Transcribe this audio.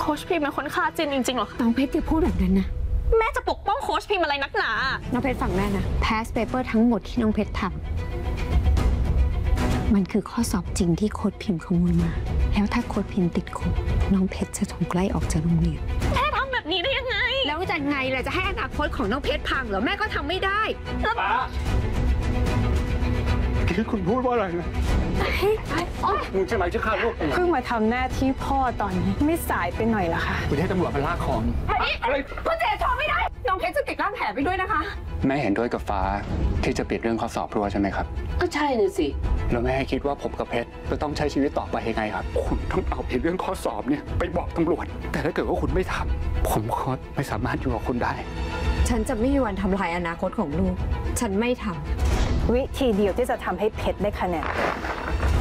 โค้ชพิมเป็นคนฆ่าจินจริงๆหรอน้องเพชรอย่าพูดแบบนั้นนะแม่จะปกป้องโค้ชพิมอะไรนักหนาน้องเพชรฟังแม่นะ past paper ทั้งหมดที่น้องเพชรทำมันคือข้อสอบจริงที่โค้ชพิมขโมยมาแล้วถ้าโค้ชพิมติดคุกน้องเพชรจะถูกไล่ออกจากโรงเรียนแม่ทำแบบนี้ได้ยังไงแล้วจะไงล่ะจะให้อนาคตของน้องเพชรพังเหรอแม่ก็ทำไม่ได้ป้าคือคุณพูดว่าอะไรนะมึงใช่ไหมที่ฆ่าลูกเพิ่งมาทำหน้าที่พ่อตอนนี้ไม่สายไปหน่อยละค่ะคุณให้ตำรวจมาลากของอะไรคุณเจชอบไม่ได้น้องเพชรจะติดร่างแผลไปด้วยนะคะแม่เห็นด้วยกับฟ้าที่จะปิดเรื่องข้อสอบพรัวใช่ไหมครับก็ใช่เลยสิแล้วแม่คิดว่าผมกับเพชรจะต้องใช้ชีวิตต่อไปยังไงครับคุณต้องเอาเรื่องข้อสอบเนี่ยไปบอกตำรวจแต่ถ้าเกิดว่าคุณไม่ทำผมก็ไม่สามารถอยู่กับคุณได้ฉันจะไม่มีวันทำลายอนาคตของลูกฉันไม่ทำวิธีเดียวที่จะทำให้เพชรได้คะแนน